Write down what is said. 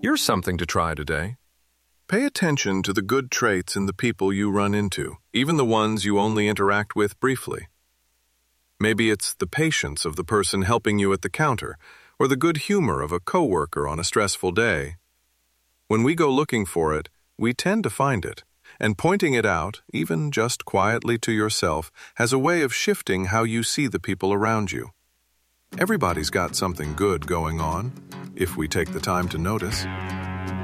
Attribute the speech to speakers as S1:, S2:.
S1: Here's something to try today. Pay attention to the good traits in the people you run into, even the ones you only interact with briefly. Maybe it's the patience of the person helping you at the counter, or the good humor of a coworker on a stressful day. When we go looking for it, we tend to find it, and pointing it out, even just quietly to yourself, has a way of shifting how you see the people around you. Everybody's got something good going on, if we take the time to notice.